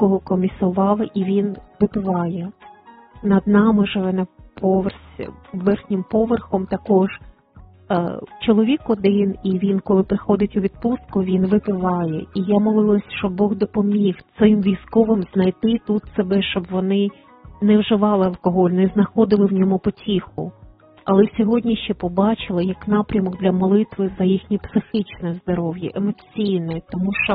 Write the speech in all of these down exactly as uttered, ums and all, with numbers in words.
кого комісували, і він випиває. Над нами живе на поверсі, верхнім поверхом також е, чоловік один, і він, коли приходить у відпустку, він випиває. І я молилась, щоб Бог допоміг цим військовим знайти тут себе, щоб вони не вживали алкоголь, не знаходили в ньому потіху. Але сьогодні ще побачила, як напрямок для молитви за їхнє психічне здоров'я, емоційне, тому що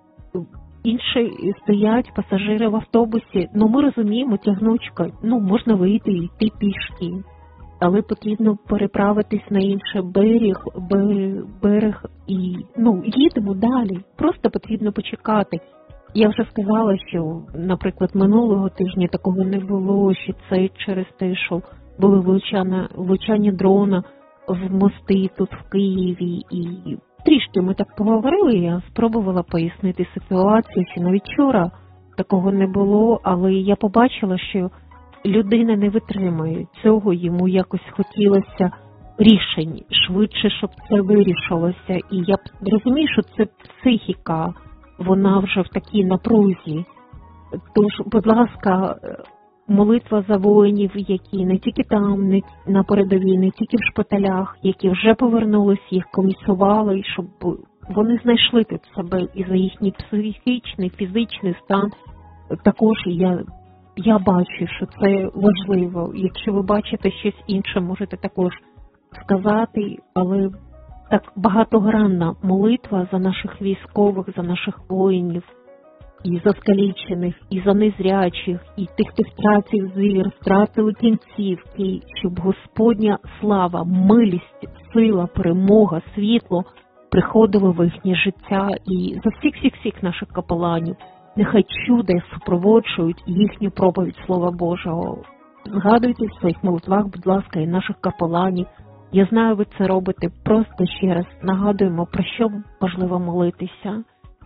інші стоять пасажири в автобусі, ну ми розуміємо, тягнучка, ну можна вийти і йти пішки, але потрібно переправитись на інший берег, берег і, ну, їдемо далі, просто потрібно почекати. Я вже сказала, що, наприклад, минулого тижня такого не було, що це через те, що були влучання, влучання дрона в мости тут в Києві, і трішки ми так поговорили, я спробувала пояснити ситуацію, що навіть вчора такого не було, але я побачила, що людина не витримує цього, йому якось хотілося рішень, швидше, щоб це вирішилося. І я розумію, що це психіка, вона вже в такій напрузі. Тож, будь ласка, молитва за воїнів, які не тільки там, не на передовій, не тільки в шпиталях, які вже повернулись, їх комісували, щоб вони знайшли тут себе і за їхній психічний, фізичний стан. Також я, я бачу, що це важливо. Якщо ви бачите щось інше, можете також сказати, але так багатогранна молитва за наших військових, за наших воїнів, і за скалічених, і за незрячих, і тих, хто втратив зір, втратили кінцівки, щоб Господня слава, милість, сила, перемога, світло приходило в їхнє життя. І за всіх-всіх-всіх наших капеланів нехай чуда супроводжують їхню проповідь Слова Божого. Згадуйте в своїх молитвах, будь ласка, і наших капеланів. Я знаю, ви це робите. Просто ще раз нагадуємо, про що важливо молитися.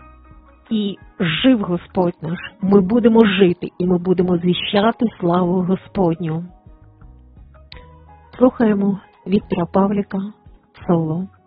І жив Господь наш, ми будемо жити, і ми будемо звіщати славу Господню. Слухаємо Віктора Павліка, соло.